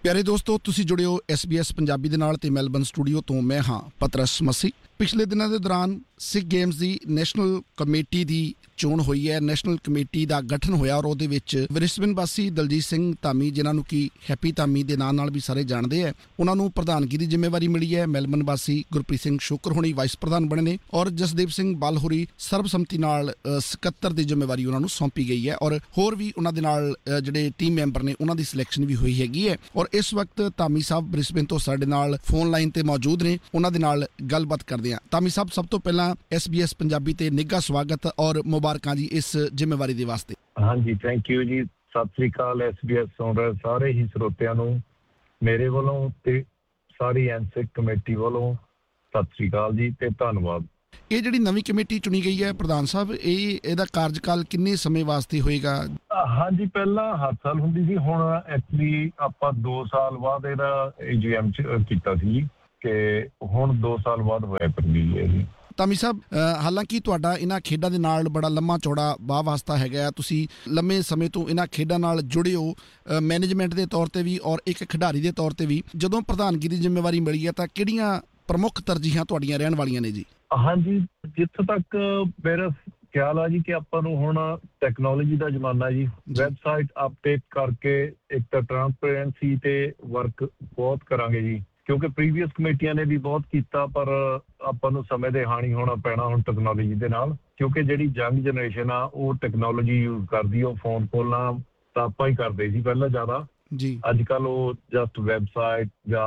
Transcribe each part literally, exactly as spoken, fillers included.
ਪਿਆਰੇ ਦੋਸਤੋ, ਤੁਸੀਂ ਜੁੜੇ ਹੋ ਐਸ ਬੀ ਐਸ ਪੰਜਾਬੀ ਦੇ ਨਾਲ ਤੇ ਮੈਲਬਨ ਸਟੂਡੀਓ ਤੋਂ ਮੈਂ ਹਾਂ ਪਤਰਸ ਮਸੀ। ਪਿਛਲੇ ਦਿਨਾਂ ਦੇ ਦੌਰਾਨ ਸਿੱਖ ਗੇਮਸ ਦੀ ਨੈਸ਼ਨਲ ਕਮੇਟੀ ਦੀ ਚੋਣ ਹੋਈ ਹੈ। ਨੈਸ਼ਨਲ ਕਮੇਟੀ ਦਾ ਗਠਨ ਹੋਇਆ ਔਰ ਉਹਦੇ ਵਿੱਚ ਬ੍ਰਿਸਬਨ ਵਾਸੀ ਦਲਜੀਤ ਸਿੰਘ ਧਾਮੀ, ਜਿਨ੍ਹਾਂ ਨੂੰ ਕਿ ਹੈਪੀ ਧਾਮੀ ਦੇ ਨਾਂ ਨਾਲ ਵੀ ਸਾਰੇ ਜਾਣਦੇ ਹੈ, ਉਹਨਾਂ ਨੂੰ ਪ੍ਰਧਾਨਗੀ ਦੀ ਜ਼ਿੰਮੇਵਾਰੀ ਮਿਲੀ ਹੈ। ਮੈਲਬਨ ਵਾਸੀ ਗੁਰਪ੍ਰੀਤ ਸਿੰਘ ਸ਼ੋਕਰ ਹੋਣੀ ਵਾਈਸ ਪ੍ਰਧਾਨ ਬਣੇ ਨੇ ਔਰ ਜਸਦੀਪ ਸਿੰਘ ਬਲ ਹੋਰੀ ਸਰਬਸੰਮਤੀ ਨਾਲ ਸਕੱਤਰ ਦੀ ਜ਼ਿੰਮੇਵਾਰੀ ਉਹਨਾਂ ਨੂੰ ਸੌਂਪੀ ਗਈ ਹੈ ਔਰ ਹੋਰ ਵੀ ਉਹਨਾਂ ਦੇ ਨਾਲ ਜਿਹੜੇ ਟੀਮ ਮੈਂਬਰ ਨੇ ਉਹਨਾਂ ਦੀ ਸਿਲੈਕਸ਼ਨ ਵੀ ਹੋਈ ਹੈਗੀ ਹੈ। ਔਰ ਇਸ ਵਕਤ ਧਾਮੀ ਸਾਹਿਬ ਬ੍ਰਿਸਬਨ ਤੋਂ ਸਾਡੇ ਨਾਲ ਫੋਨ ਲਾਈਨ ਤੇ ਮੌਜੂਦ ਨੇ, ਉਹਨਾਂ ਦੇ ਨਾਲ ਗੱਲਬਾਤ ਕਰਦੇ ਹਾਂ। ਧਾਮੀ ਸਾਹਿਬ, ਸਭ ਤੋਂ ਪਹਿਲਾਂ ਐਸ ਬੀ ਐਸ ਪੰਜਾਬੀ ਤੇ ਨਿੱਘਾ ਸਵਾਗਤ ਔਰ ਮੁਬਾਰਕਾਂ ਜੀ ਇਸ ਜ਼ਿੰਮੇਵਾਰੀ ਦੇ ਵਾਸਤੇ। ਹਾਂਜੀ, ਥੈਂਕ ਯੂ ਜੀ। ਸਤਿ ਸ੍ਰੀ ਅਕਾਲ ਐਸ ਬੀ ਐਸ ਸੁਣ ਰਹੇ ਸਾਰੇ ਹੀ ਸਰੋਤਿਆਂ ਨੂੰ ਮੇਰੇ ਵੱਲੋਂ ਤੇ ਸਾਰੀ ਐਨਸਿਕ ਕਮੇਟੀ ਵੱਲੋਂ ਸਤਿ ਸ੍ਰੀ ਅਕਾਲ ਜੀ ਤੇ ਧੰਨਵਾਦ। ਇਹ ਜਿਹੜੀ ਨਵੀਂ ਕਮੇਟੀ ਚੁਣੀ ਗਈ ਹੈ ਪ੍ਰਧਾਨ ਸਾਹਿਬ, ਇਹ ਇਹਦਾ ਕਾਰਜਕਾਲ ਕਿੰਨੇ ਸਮੇਂ ਵਾਸਤੇ ਹੋਏਗਾ? ਹਾਂਜੀ, ਪਹਿਲਾਂ ਹਰ ਸਾਲ ਹੁੰਦੀ ਸੀ, ਹੁਣ ਐਕਚੁਅਲੀ ਆਪਾਂ ਦੋ ਸਾਲ ਬਾਅਦ ਇਹਦਾ ਏ ਜੀ ਐਮ ਚ ਕੀਤਾ ਸੀ ਕਿ ਹੁਣ ਦੋ ਸਾਲ ਬਾਅਦ ਹੋਇਆ ਤਬਦੀਲੀ ਹੈ ਜੀ। ਧਾਮੀ ਸਾਹਿਬ, ਹਾਲਾਂਕਿ ਤੁਹਾਡਾ ਇਹਨਾਂ ਖੇਡਾਂ ਦੇ ਨਾਲ ਬੜਾ ਲੰਮਾ ਚੌੜਾ ਵਾਹ ਵਾਸਤਾ ਹੈਗਾ, ਤੁਸੀਂ ਲੰਮੇ ਸਮੇਂ ਤੋਂ ਇਹਨਾਂ ਖੇਡਾਂ ਨਾਲ ਜੁੜੇ ਹੋ ਮੈਨੇਜਮੈਂਟ ਦੇ ਤੌਰ ਤੇ ਵੀ ਔਰ ਇੱਕ ਖਿਡਾਰੀ ਦੇ ਤੌਰ ਤੇ ਵੀ। ਜਦੋਂ ਪ੍ਰਧਾਨਗੀ ਦੀ ਜ਼ਿੰਮੇਵਾਰੀ ਮਿਲੀ ਹੈ ਤਾਂ ਕਿਹੜੀਆਂ ਪ੍ਰਮੁੱਖ ਤਰਜੀਹਾਂ ਤੁਹਾਡੀਆਂ ਰਹਿਣ ਵਾਲੀਆਂ ਨੇ ਜੀ? ਹਾਂਜੀ, ਜਿੱਥੋਂ ਤੱਕ ਮੇਰਾ ਖਿਆਲ ਆ ਜੀ ਕਿ ਆਪਾਂ ਨੂੰ ਹੁਣ ਟੈਕਨੋਲੋਜੀ ਦਾ ਜ਼ਮਾਨਾ ਜੀ, ਵੈਬਸਾਈਟ ਅਪਡੇਟ ਕਰਕੇ ਇੱਕ ਤਾਂ ਟਰਾਂਸਪੇਰੈਂਸੀ ਤੇ ਵਰਕ ਬਹੁਤ ਕਰਾਂਗੇ ਜੀ, ਕਿਉਂਕਿ ਪ੍ਰੀਵੀਅਸ ਕਮੇਟੀਆਂ ਨੇ ਵੀ ਬਹੁਤ ਕੀਤਾ ਪਰ ਆਪਾਂ ਨੂੰ ਸਮੇਂ ਦੇ ਹਾਣੀ ਹੋਣਾ ਪੈਣਾ ਹੁਣ ਟੈਕਨੋਲੋਜੀ ਦੇ ਨਾਲ, ਕਿਉਂਕਿ ਜਿਹੜੀ ਯੰਗ ਜਨਰੇਸ਼ਨ ਆ ਉਹ ਟੈਕਨੋਲੋਜੀ ਯੂਜ਼ ਕਰਦੀ, ਉਹ ਫੋਨ ਕਾਲਾਂ ਤਾਂ ਆਪਾਂ ਹੀ ਕਰਦੇ ਸੀ ਪਹਿਲਾਂ ਜ਼ਿਆਦਾ ਜੀ, ਅੱਜ ਕੱਲ੍ਹ ਉਹ ਜਸਟ ਵੈਬਸਾਈਟ ਜਾਂ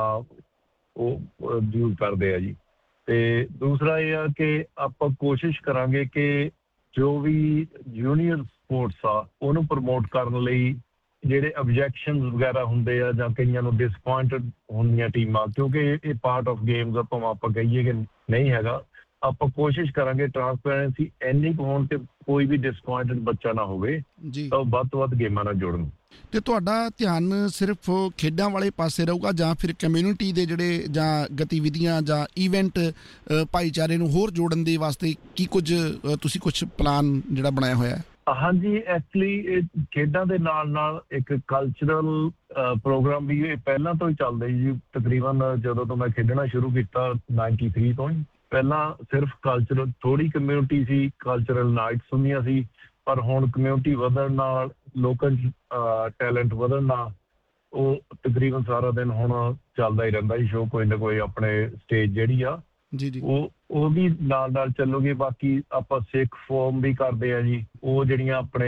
ਉਹ ਯੂਜ਼ ਕਰਦੇ ਆ ਜੀ। ਤੇ ਦੂਸਰਾ ਇਹ ਆ ਕਿ ਆਪਾਂ ਕੋਸ਼ਿਸ਼ ਕਰਾਂਗੇ ਕਿ ਜੋ ਵੀ ਜੂਨੀਅਰ ਸਪੋਰਟਸ ਆ ਉਹਨੂੰ ਪ੍ਰਮੋਟ ਕਰਨ ਲਈ ਜਿਹੜੇ ਅਬਜੈਕਸ਼ਨ ਵਗੈਰਾ ਹੁੰਦੇ ਆ ਜਾਂ ਕਈਆਂ ਨੂੰ ਡਿਸਪੁਆਇੰਟਡ ਹੁੰਦੀਆਂ ਟੀਮਾਂ, ਕਿਉਂਕਿ ਇਹ ਪਾਰਟ ਆਫ ਗੇਮਸ ਆਪਾਂ ਆਪਾਂ ਕਹੀਏ ਕਿ ਨਹੀਂ ਹੈਗਾ, ਆਪਾਂ ਕੋਸ਼ਿਸ਼ ਕਰਾਂਗੇ ਟਰਾਂਸਪੇਰੈਂਸੀ ਇੰਨੀ ਕੁ ਹੋਣ ਤੇ ਕੋਈ ਵੀ ਡਿਸਪੁਆਇੰਟਡ ਬੱਚਾ ਨਾ ਹੋਵੇ ਤਾਂ ਉਹ ਵੱਧ ਤੋਂ ਵੱਧ ਗੇਮਾਂ ਨਾਲ ਜੁੜਨ। ਤੇ ਤੁਹਾਡਾ ਧਿਆਨ ਸਿਰਫ ਖੇਡਾਂ ਵਾਲੇ ਪਾਸੇ ਰਹੂਗਾ ਜਾਂ ਫਿਰ ਕਮਿਊਨਿਟੀ ਦੇ ਜਿਹੜੇ ਜਾਂ ਗਤੀਵਿਧੀਆਂ ਜਾਂ ਈਵੈਂਟ ਭਾਈਚਾਰੇ ਨੂੰ ਹੋਰ ਜੋੜਨ ਦੇ ਵਾਸਤੇ ਕੀ ਕੁਝ ਤੁਸੀਂ ਕੁਝ ਪਲਾਨ ਜਿਹੜਾ ਬਣਾਇਆ ਹੋਇਆ ਹੈ? ਹਾਂਜੀ, ਐਕਚੁਅਲੀ ਇਹ ਖੇਡਾਂ ਦੇ ਨਾਲ ਨਾਲ ਇੱਕ ਕਲਚਰਲ ਪ੍ਰੋਗਰਾਮ ਵੀ ਇਹ ਪਹਿਲਾਂ ਤੋਂ ਹੀ ਚੱਲਦਾ ਜੀ। ਤਕਰੀਬਨ ਜਦੋਂ ਤੋਂ ਮੈਂ ਖੇਡਣਾ ਸ਼ੁਰੂ ਕੀਤਾ ਨਾਈਨਟੀ ਥ੍ਰੀ ਤੋਂ ਹੀ, ਪਹਿਲਾਂ ਸਿਰਫ ਕਲਚਰਲ ਥੋੜੀ ਕਮਿਊਨਿਟੀ ਸੀ, ਕਲਚਰਲ ਨਾਈਟਸ ਹੁੰਦੀਆਂ ਸੀ, ਪਰ ਹੁਣ ਕਮਿਊਨਿਟੀ ਵਧਣ ਨਾਲ ਲੋਕਲ ਟੈਲੈਂਟ ਵਧਣ ਨਾਲ ਉਹ ਤਕਰੀਬਨ ਸਾਰਾ ਦਿਨ ਹੁਣ ਚੱਲਦਾ ਹੀ ਰਹਿੰਦਾ ਜੀ ਸ਼ੋਅ, ਕੋਈ ਨਾ ਕੋਈ ਆਪਣੇ ਸਟੇਜ ਜਿਹੜੀ ਆ ਜੀ ਜੀ ਉਹ ਉਹ ਵੀ ਨਾਲ ਨਾਲ ਚੱਲੂਗੀ। ਬਾਕੀ ਆਪਾਂ ਸਿੱਖ ਫੋਰਮ ਵੀ ਕਰਦੇ ਆ ਜੀ, ਉਹ ਜਿਹੜੀਆਂ ਆਪਣੇ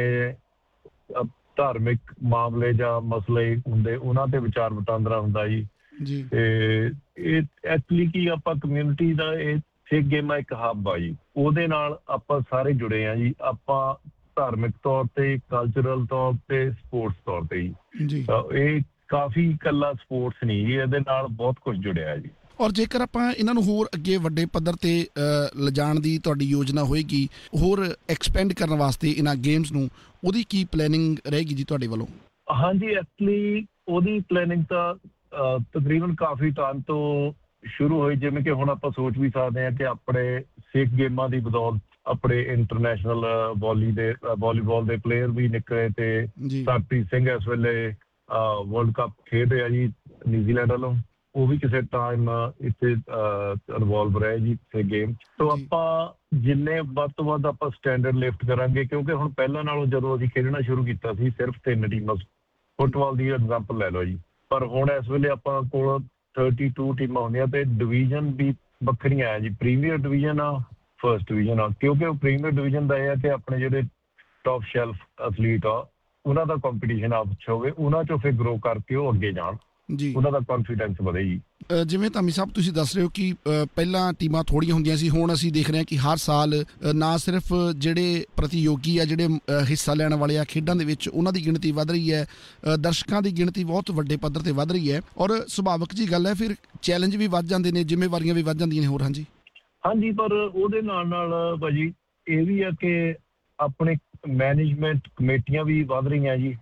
ਧਾਰਮਿਕ ਮਾਮਲੇ ਜਾਂ ਮਸਲੇ ਹੁੰਦੇ ਉਹਨਾਂ ਤੇ ਵਿਚਾਰ ਵਟਾਂਦਰਾ ਹੁੰਦਾ ਜੀ ਜੀ ਤੇ ਇਹ ਐਕਚੁਅਲੀ ਕੀ ਆਪਾਂ ਕਮਿਊਨਿਟੀ ਦਾ ਇਹ ਸਿੱਖ ਗੇਮਾਂ ਇੱਕ ਹੱਬ ਆ ਜੀ, ਉਹਦੇ ਨਾਲ ਆਪਾਂ ਸਾਰੇ ਜੁੜੇ ਆ ਜੀ, ਆਪਾਂ ਧਾਰਮਿਕ ਤੌਰ ਤੇ, ਕਲਚਰਲ ਤੌਰ ਤੇ, ਸਪੋਰਟਸ ਤੌਰ ਤੇ ਜੀ। ਇਹ ਕਾਫੀ ਇਕੱਲਾ ਸਪੋਰਟਸ ਨਹੀਂ ਜੀ, ਇਹਦੇ ਨਾਲ ਬਹੁਤ ਕੁਝ ਜੁੜਿਆ ਜੀ। ਔਰ ਜੇਕਰ ਆਪਾਂ ਇਹਨਾਂ ਨੂੰ ਹੋਰ ਅੱਗੇ ਵੱਡੇ ਪੱਧਰ ਤੇ ਲਿਜਾਣ ਦੀ ਤੁਹਾਡੀ ਯੋਜਨਾ ਹੋਏਗੀ, ਹੋਰ ਐਕਸਪੈਂਡ ਕਰਨ ਵਾਸਤੇ ਇਹਨਾਂ ਗੇਮਸ ਨੂੰ, ਉਹਦੀ ਕੀ ਪਲੈਨਿੰਗ ਰਹੇਗੀ ਜੀ ਤੁਹਾਡੇ ਵੱਲੋਂ? ਹਾਂਜੀ, ਐਕਚੁਅਲੀ ਉਹਦੀ ਪਲੈਨਿੰਗ ਤਾਂ ਤਕਰੀਬਨ ਕਾਫੀ ਟਾਈਮ ਤੋਂ ਸ਼ੁਰੂ ਹੋਈ, ਜਿਵੇਂ ਕਿ ਹੁਣ ਆਪਾਂ ਸੋਚ ਵੀ ਸਕਦੇ ਹਾਂ ਕਿ ਆਪਣੇ ਸਿੱਖ ਗੇਮਾਂ ਦੀ ਬਦੌਲਤ ਆਪਣੇ ਇੰਟਰਨੈਸ਼ਨਲ ਵਾਲੀ ਦੇ ਵਾਲੀਬਾਲ ਦੇ ਪਲੇਅਰ ਵੀ ਨਿਕਲੇ ਤੇ ਸਰਪ੍ਰੀਤ ਸਿੰਘ ਇਸ ਵੇਲੇ ਵਰਲਡ ਕੱਪ ਖੇਡ ਰਿਹਾ ਜੀ ਨਿਊਜ਼ੀਲੈਂਡ ਵੱਲੋਂ, ਉਹ ਵੀ ਕਿਸੇ ਟਾਈਮ ਇੱਥੇ ਇਨਵੋਲਵ ਰਹੇ ਜੀ ਇੱਥੇ ਗੇਮ। ਤੋਂ ਆਪਾਂ ਜਿੰਨੇ ਵੱਧ ਤੋਂ ਵੱਧ ਆਪਾਂ ਸਟੈਂਡਰਡ ਲਿਫਟ ਕਰਾਂਗੇ, ਕਿਉਂਕਿ ਹੁਣ ਪਹਿਲਾਂ ਨਾਲੋਂ ਜਦੋਂ ਅਸੀਂ ਖੇਡਣਾ ਸ਼ੁਰੂ ਕੀਤਾ ਸੀ ਸਿਰਫ ਤਿੰਨ ਟੀਮਾਂ, ਫੁੱਟਬਾਲ ਦੀ ਐਗਜ਼ਾਮਪਲ ਲੈ ਲਓ ਜੀ, ਪਰ ਹੁਣ ਇਸ ਵੇਲੇ ਆਪਾਂ ਕੋਲ ਥਰਟੀ ਟੂ ਟੀਮਾਂ ਹੁੰਦੀਆਂ ਤੇ ਡਿਵੀਜ਼ਨ ਵੀ ਵੱਖਰੀਆਂ ਆ ਜੀ, ਪ੍ਰੀਮੀਅਰ ਡਿਵੀਜ਼ਨ ਆ, ਫਸਟ ਡਿਵੀਜ਼ਨ ਆ, ਕਿਉਂਕਿ ਉਹ ਪ੍ਰੀਮੀਅਰ ਡਿਵੀਜ਼ਨ ਦਾ ਇਹ ਆ ਕਿ ਆਪਣੇ ਜਿਹੜੇ ਟੌਪ ਸ਼ੈਲਫ ਐਥਲੀਟ ਆ ਉਹਨਾਂ ਦਾ ਕੰਪੀਟੀਸ਼ਨ ਆਪਸ ਹੋਵੇ, ਉਹਨਾਂ ਚੋਂ ਫਿਰ ਗਰੋ ਕਰਕੇ ਉਹ ਅੱਗੇ ਜਾਣ ਜੀ, ਉਹਨਾਂ ਦਾ ਕੌਨਫੀਡੈਂਸ ਵਧੇ ਜੀ। ਜਿਵੇਂ ਧਾਮੀ ਸਾਹਿਬ ਤੁਸੀਂ ਦੱਸ ਰਹੇ ਹੋ ਕਿ ਪਹਿਲਾਂ ਟੀਮਾਂ ਥੋੜ੍ਹੀਆਂ ਹੁੰਦੀਆਂ ਸੀ, ਹੁਣ ਅਸੀਂ ਦੇਖ ਰਹੇ ਹਾਂ ਕਿ ਹਰ ਸਾਲ ਨਾ ਸਿਰਫ ਜਿਹੜੇ ਪ੍ਰਤੀਯੋਗੀ ਆ, ਜਿਹੜੇ ਹਿੱਸਾ ਲੈਣ ਵਾਲੇ ਆ ਖੇਡਾਂ ਦੇ ਵਿੱਚ, ਉਹਨਾਂ ਦੀ ਗਿਣਤੀ ਵੱਧ ਰਹੀ ਹੈ, ਦਰਸ਼ਕਾਂ ਦੀ ਗਿਣਤੀ ਬਹੁਤ ਵੱਡੇ ਪੱਧਰ ਤੇ ਵੱਧ ਰਹੀ ਹੈ ਔਰ ਸੁਭਾਵਿਕ ਜੀ ਗੱਲ ਹੈ ਫਿਰ ਚੈਲੰਜ ਵੀ ਵੱਧ ਜਾਂਦੇ ਨੇ, ਜ਼ਿੰਮੇਵਾਰੀਆਂ ਵੀ ਵੱਧ ਜਾਂਦੀਆਂ ਨੇ ਹੋਰ। ਹਾਂਜੀ ਹਾਂਜੀ, ਪਰ ਉਹਦੇ ਨਾਲ ਨਾਲ ਭਾਜੀ ਇਹ ਵੀ ਆ ਕਿ ਆਪਣੇ ਮੈਨੇਜਮੈਂਟ ਕਮੇਟੀਆਂ ਵੀ ਵੱਧ ਰਹੀਆਂ ਜੀ,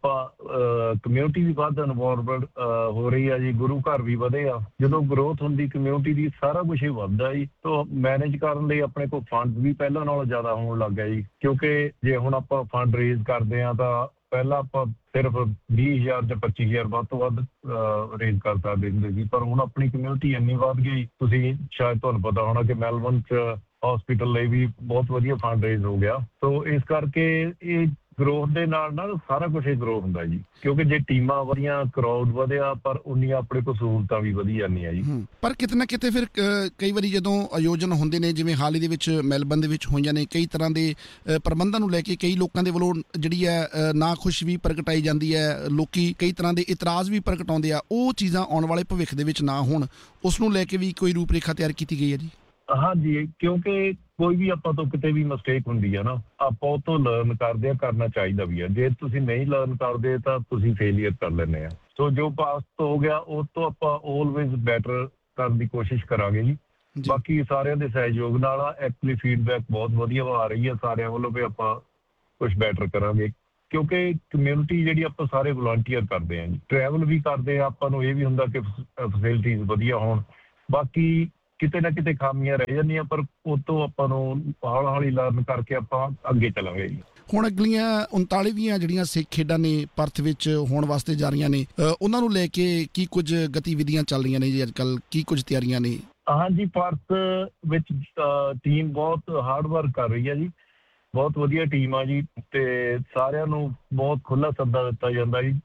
ਆਪਾਂ ਕਮਿਊਨਿਟੀ ਵੀ ਵੱਧ ਇਨਵੋਲਵਡ ਹੋ ਰਹੀ ਆ ਜੀ, ਗੁਰੂ ਘਰ ਵੀ ਵਧੇ ਆ। ਜਦੋਂ ਗਰੋਥ ਹੁੰਦੀ ਕਮਿਊਨਿਟੀ ਦੀ ਸਾਰਾ ਕੁਛ ਹੀ ਵੱਧਦਾ ਜੀ, ਤਾਂ ਮੈਨੇਜ ਕਰਨ ਲਈ ਆਪਣੇ ਕੋਲ ਫੰਡ ਵੀ ਪਹਿਲਾਂ ਨਾਲੋਂ ਜ਼ਿਆਦਾ ਹੋਣ ਲੱਗ ਗਿਆ ਜੀ, ਕਿਉਂਕਿ ਜੇ ਹੁਣ ਆਪਾਂ ਫੰਡ ਰੇਜ਼ ਕਰਦੇ ਹਾਂ ਤਾਂ ਪਹਿਲਾਂ ਆਪਾਂ ਸਿਰਫ ਵੀਹ ਹਜ਼ਾਰ ਜਾਂ ਪੱਚੀ ਹਜ਼ਾਰ ਵੱਧ ਤੋਂ ਵੱਧ ਰੇਜ਼ ਕਰ ਸਕਦੇ ਹੁੰਦੇ ਸੀ, ਪਰ ਹੁਣ ਆਪਣੀ ਕਮਿਊਨਿਟੀ ਇੰਨੀ ਵੱਧ ਗਈ। ਤੁਸੀਂ ਸ਼ਾਇਦ ਤੁਹਾਨੂੰ ਪਤਾ ਹੋਣਾ ਕਿ ਮੈਲਬਨ 'ਚ ਹਸਪੀਟਲ ਲਈ ਵੀ ਬਹੁਤ ਵਧੀਆ ਫੰਡ ਰੇਜ਼ ਹੋ ਗਿਆ। ਸੋ ਇਸ ਕਰਕੇ ਇਹ ਗਰੋਥ ਦੇ ਨਾਲ ਨਾਲ ਸਾਰਾ ਕੁਝ ਹੀ ਗਰੋ ਹੁੰਦਾ ਜੀ, ਕਿਉਂਕਿ ਜੇ ਟੀਮਾਂ ਵਧੀਆਂ, ਕਰਾਊਡ ਵਧਿਆ, ਪਰ ਉਨੀਆਂ ਆਪਣੇ ਕੋਲ ਸਹੂਲਤਾਂ ਵੀ ਵਧੀਆ ਜਾਂਦੀਆਂ ਜੀ। ਪਰ ਕਿਤੇ ਨਾ ਕਿਤੇ ਫਿਰ ਕਈ ਵਾਰੀ ਜਦੋਂ ਆਯੋਜਨ ਹੁੰਦੇ ਨੇ, ਜਿਵੇਂ ਹਾਲ ਹੀ ਦੇ ਵਿੱਚ ਮੈਲਬਨ ਦੇ ਵਿੱਚ ਹੋਈਆਂ ਨੇ, ਕਈ ਤਰ੍ਹਾਂ ਦੇ ਪ੍ਰਬੰਧਾਂ ਨੂੰ ਲੈ ਕੇ ਕਈ ਲੋਕਾਂ ਦੇ ਵੱਲੋਂ ਜਿਹੜੀ ਹੈ ਨਾ ਖੁਸ਼ ਵੀ ਪ੍ਰਗਟਾਈ ਜਾਂਦੀ ਹੈ, ਲੋਕੀ ਕਈ ਤਰ੍ਹਾਂ ਦੇ ਇਤਰਾਜ਼ ਵੀ ਪ੍ਰਗਟਾਉਂਦੇ ਆ। ਉਹ ਚੀਜ਼ਾਂ ਆਉਣ ਵਾਲੇ ਭਵਿੱਖ ਦੇ ਵਿੱਚ ਨਾ ਹੋਣ, ਉਸ ਨੂੰ ਲੈ ਕੇ ਵੀ ਕੋਈ ਰੂਪਰੇਖਾ ਤਿਆਰ ਕੀਤੀ ਗਈ ਹੈ ਜੀ? ਹਾਂਜੀ, ਕਿਉਂਕਿ ਕੋਈ ਵੀ ਆਪਾਂ ਤੋਂ ਕਿਤੇ ਵੀ ਮਿਸਟੇਕ ਹੁੰਦੀ ਆ ਨਾ, ਆਪਾਂ ਉਹ ਤੋਂ ਲਰਨ ਕਰਦੇ ਆ, ਕਰਨਾ ਚਾਹੀਦਾ ਵੀ ਆ। ਜੇ ਤੁਸੀਂ ਨਹੀਂ ਲਰਨ ਕਰਦੇ ਤਾਂ ਤੁਸੀਂ ਫੇਲੀਅਰ ਕਰ ਲੈਂਦੇ ਆ। ਸੋ ਜੋ ਪਾਸ ਹੋ ਗਿਆ ਉਹ ਤੋਂ ਆਪਾਂ ਆਲਵੇਜ਼ ਬੈਟਰ ਕਰਨ ਦੀ ਕੋਸ਼ਿਸ਼ ਕਰਾਂਗੇ ਜੀ। ਬਾਕੀ ਸਾਰਿਆਂ ਦੇ ਸਹਿਯੋਗ ਨਾਲ ਆ, ਐਕਚੁਅਲੀ ਫੀਡਬੈਕ ਬਹੁਤ ਵਧੀਆ ਆ ਰਹੀ ਹੈ ਸਾਰਿਆਂ ਵੱਲੋਂ ਵੀ ਆਪਾਂ ਕੁਝ ਬੈਟਰ ਕਰਾਂਗੇ, ਕਿਉਂਕਿ ਕਮਿਊਨਿਟੀ ਜਿਹੜੀ ਆਪਾਂ ਸਾਰੇ ਵਲੰਟੀਅਰ ਕਰਦੇ ਆ ਜੀ, ਟਰੈਵਲ ਵੀ ਕਰਦੇ ਆ। ਆਪਾਂ ਨੂੰ ਇਹ ਵੀ ਹੁੰਦਾ ਕਿ ਫੈਸਿਲਿਟੀਜ਼ ਵਧੀਆ ਹੋਣ। ਬਾਕੀ ਕਿਤੇ ਨਾ ਕਿਤੇ ਖਾਮੀਆਂ ਰਹਿ ਜਾਂਦੀਆਂ, ਪਰ ਉਹ ਤੋਂ ਆਪਾਂ ਨੂੰ ਹੌਲੀ ਹੌਲੀ ਲਰਨ ਕਰਕੇ ਆਪਾਂ ਅੱਗੇ ਚੱਲਾਂਗੇ ਜੀ। ਹੁਣ ਅਗਲੀਆਂ ਉਨਤਾਲੀਵੀਆਂ ਜਿਹੜੀਆਂ ਸਿੱਖ ਖੇਡਾਂ ਨੇ ਪਰਥ ਵਿੱਚ ਹੋਣ ਵਾਸਤੇ ਜਾ ਰਹੀਆਂ ਨੇ, ਉਹਨਾਂ ਨੂੰ ਲੈ ਕੇ ਕੀ ਕੁਝ ਗਤੀਵਿਧੀਆਂ ਚੱਲ ਰਹੀਆਂ ਨੇ ਜੀ ਅੱਜ ਕੱਲ੍ਹ? ਕੀ ਕੁਝ ਤਿਆਰੀਆਂ ਨੇ? ਹਾਂਜੀ, ਪਰਥ ਵਿੱਚ ਟੀਮ ਬਹੁਤ ਹਾਰਡ ਵਰਕ ਕਰ ਰਹੀ ਹੈ ਜੀ, ਬਹੁਤ ਵਧੀਆ ਟੀਮ ਆ ਜੀ, ਤੇ ਸਾਰਿਆਂ ਨੂੰ ਬਹੁਤ ਖੁੱਲ੍ਹਾ ਸੱਦਾ ਦਿੱਤਾ ਜਾਂਦਾ ਜੀ।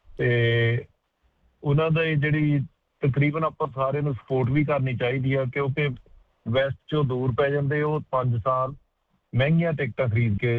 ਤੇ ਉਹਨਾਂ ਦਾ ਜਿਹੜੀ ਤਕਰੀਬਨ ਆਪਾਂ ਸਾਰਿਆਂ ਨੂੰ ਸਪੋਰਟ ਵੀ ਕਰਨੀ ਚਾਹੀਦੀ ਆ, ਕਿਉਂਕਿ ਵੈਸਟ 'ਚੋਂ ਦੂਰ ਪੈ ਜਾਂਦੇ, ਉਹ ਪੰਜ ਸਾਲ ਮਹਿੰਗੀਆਂ ਟਿਕਟਾਂ ਖਰੀਦ ਕੇ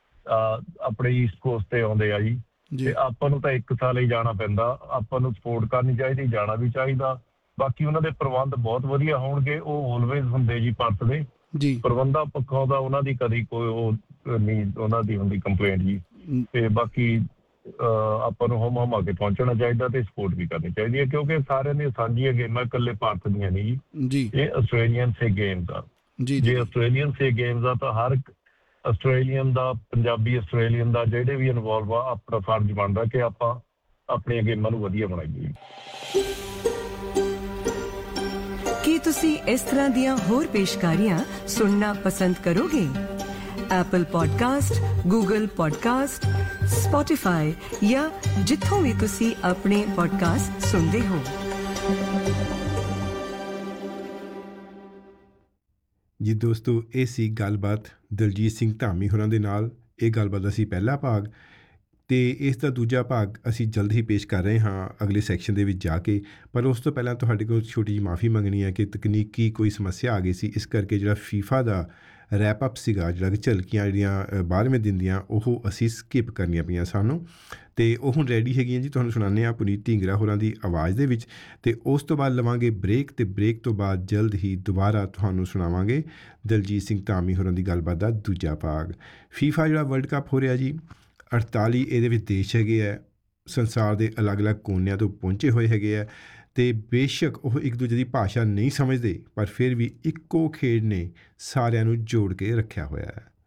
ਆਪਣੇ ਈਸਟ ਕੋਸਟ 'ਤੇ ਆਉਂਦੇ ਆ ਜੀ। ਤੇ ਆਪਾਂ ਨੂੰ ਤਾਂ ਇੱਕ ਸਾਲ ਹੀ ਜਾਣਾ ਪੈਂਦਾ। ਆਪਾਂ ਨੂੰ ਸਪੋਰਟ ਕਰਨੀ ਚਾਹੀਦੀ, ਜਾਣਾ ਵੀ ਚਾਹੀਦਾ। ਬਾਕੀ ਉਹਨਾਂ ਦੇ ਪ੍ਰਬੰਧ ਬਹੁਤ ਵਧੀਆ ਹੋਣਗੇ, ਉਹ ਆਲਵੇਜ਼ ਹੁੰਦੇ ਜੀ ਪਰਥ ਦੇ ਪ੍ਰਬੰਧਾਂ ਪੱਖੋਂ ਦਾ ਉਹਨਾਂ ਦੀ ਕਦੀ ਕੋਈ ਉਹ ਨਹੀਂ ਉਹਨਾਂ ਦੀ ਹੁੰਦੀ ਕੰਪਲੇਂਟ ਜੀ। ਤੇ ਬਾਕੀ ਆਪਾਂ ਨੂੰ ਹਮ ਹਮ ਕੇ ਪਹੁੰਚਣਾ ਚਾਹੀਦਾ ਤੇ ਸਪੋਰਟ ਵੀ ਕਰਨੀ ਚਾਹੀਦੀ ਹੈ, ਕਿਉਂਕਿ ਸਾਰਿਆਂ ਦੀਆਂ ਸਾਂਝੀਆਂ ਗੇਮਾਂ, ਇਕੱਲੇ ਭਾਰਤ ਦੀਆਂ ਨਹੀਂ ਜੀ, ਇਹ ਆਸਟ੍ਰੇਲੀਅਨ ਸੇ ਗੇਮਸ ਆ। ਜੇ ਆਸਟ੍ਰੇਲੀਅਨ ਸੇ ਗੇਮਸ ਆ ਤਾਂ ਹਰ ਆਸਟ੍ਰੇਲੀਅਨ ਦਾ, ਪੰਜਾਬੀ ਆਸਟ੍ਰੇਲੀਅਨ ਦਾ, ਜਿਹੜੇ ਵੀ ਇਨਵੋਲਵ ਆ, ਆਪਣਾ ਫਰਜ਼ ਬਣਦਾ ਕਿ ਆਪਾਂ ਆਪਣੀਆਂ ਗੇਮਾਂ ਨੂੰ ਵਧੀਆ ਬਣਾਈਏ। ਕੀ ਤੁਸੀਂ ਇਸ ਤਰ੍ਹਾਂ ਦੀਆਂ ਹੋਰ ਪੇਸ਼ਕਾਰੀਆਂ ਸੁਣਨਾ ਪਸੰਦ ਕਰੋਗੇ? Apple podcast, Google podcast, Spotify ਜਾਂ ਜਿੱਥੋਂ ਵੀ ਤੁਸੀਂ ਆਪਣੇ ਪੋਡਕਾਸਟ ਸੁਣਦੇ ਹੋ। ਜੀ ਦੋਸਤੋ, ਇਹ ਸੀ ਗੱਲਬਾਤ ਦਲਜੀਤ ਸਿੰਘ ਧਾਮੀ ਹੋਰਾਂ ਦੇ ਨਾਲ। ਇਹ ਗੱਲਬਾਤ ਦਾ ਸੀ ਪਹਿਲਾ ਭਾਗ, ਅਤੇ ਇਸ ਦਾ ਦੂਜਾ ਭਾਗ ਅਸੀਂ ਜਲਦ ਹੀ ਪੇਸ਼ ਕਰ ਰਹੇ ਹਾਂ ਅਗਲੇ ਸੈਕਸ਼ਨ ਦੇ ਵਿੱਚ ਜਾ ਕੇ। ਪਰ ਉਸ ਤੋਂ ਪਹਿਲਾਂ ਤੁਹਾਡੇ ਕੋਲ ਛੋਟੀ ਜਿਹੀ ਮਾफ़ੀ ਮੰਗਣੀ ਹੈ ਕਿ ਤਕਨੀਕੀ ਕੋਈ ਸਮੱਸਿਆ ਆ ਗਈ ਸੀ, ਇਸ ਕਰਕੇ ਜਿਹੜਾ ਫੀਫਾ ਦਾ ਰੈਪ ਅਪ ਸੀਗਾ, ਜਿਹੜਾ ਕਿ ਝਲਕੀਆਂ ਜਿਹੜੀਆਂ ਬਾਰ੍ਹਵੇਂ ਦਿਨ ਦੀਆਂ, ਉਹ ਅਸੀਂ ਸਕਿਪ ਕਰਨੀਆਂ ਪਈਆਂ ਸਾਨੂੰ, ਅਤੇ ਉਹ ਹੁਣ ਰੈਡੀ ਹੈਗੀਆਂ ਜੀ। ਤੁਹਾਨੂੰ ਸੁਣਾਉਂਦੇ ਹਾਂ ਪੁਨੀਤ ਢੀਂਗਰਾ ਹੋਰਾਂ ਦੀ ਆਵਾਜ਼ ਦੇ ਵਿੱਚ, ਅਤੇ ਉਸ ਤੋਂ ਬਾਅਦ ਲਵਾਂਗੇ ਬ੍ਰੇਕ, ਅਤੇ ਬ੍ਰੇਕ ਤੋਂ ਬਾਅਦ ਜਲਦ ਹੀ ਦੁਬਾਰਾ ਤੁਹਾਨੂੰ ਸੁਣਾਵਾਂਗੇ ਦਲਜੀਤ ਸਿੰਘ ਧਾਮੀ ਹੋਰਾਂ ਦੀ ਗੱਲਬਾਤ ਦਾ ਦੂਜਾ ਭਾਗ। ਫੀਫਾ ਜਿਹੜਾ ਵਰਲਡ ਕੱਪ ਹੋ ਰਿਹਾ ਜੀ, ਅਠਤਾਲੀ ਇਹਦੇ ਵਿੱਚ ਦੇਸ਼ ਹੈਗੇ ਹੈ, ਸੰਸਾਰ ਦੇ ਅਲੱਗ-ਅਲੱਗ ਕੋਨਿਆਂ ਤੋਂ ਪਹੁੰਚੇ ਹੋਏ ਹੈਗੇ ਹੈ, ਅਤੇ ਬੇਸ਼ੱਕ ਉਹ ਇੱਕ ਦੂਜੇ ਦੀ ਭਾਸ਼ਾ ਨਹੀਂ ਸਮਝਦੇ, ਪਰ ਫਿਰ ਵੀ ਇੱਕੋ ਖੇਡ ਨੇ ਸਾਰਿਆਂ ਨੂੰ ਜੋੜ ਕੇ ਰੱਖਿਆ ਹੋਇਆ ਹੈ।